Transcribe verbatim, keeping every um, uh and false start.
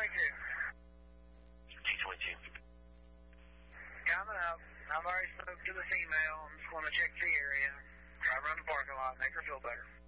twenty-two. T twenty-two. Coming up. I've already spoke to the female. I'm just going to check the area. Drive around the parking lot, make her feel better.